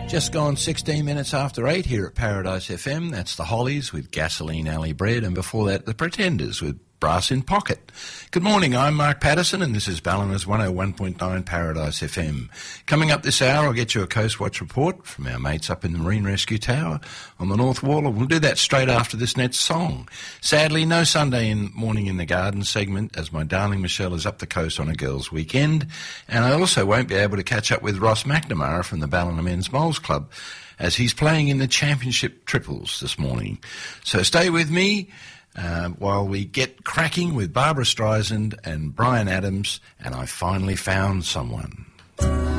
Just gone 16 minutes after 8 here at Paradise FM. That's the Hollies with Gasoline Alley Bread, and before that, the Pretenders with Brass in Pocket. Good morning, I'm Mark Patterson, and this is Ballina's 101.9 Paradise FM. Coming up this hour, I'll get you a Coast Watch report from our mates up in the Marine Rescue Tower on the North Wall, and we'll do that straight after this next song. Sadly, no Sunday morning in the garden segment, as my darling Michelle is up the coast on a girls' weekend, and I also won't be able to catch up with Ross McNamara from the Ballina Men's Bowls Club, as he's playing in the championship triples this morning. So stay with me while we get cracking with Barbara Streisand and Bryan Adams, and I Finally Found Someone.